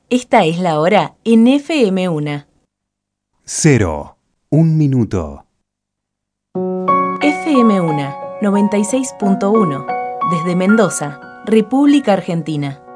Esta es la hora en FM1. 0, 1 minuto. FM1, 96.1. Desde Mendoza, República Argentina.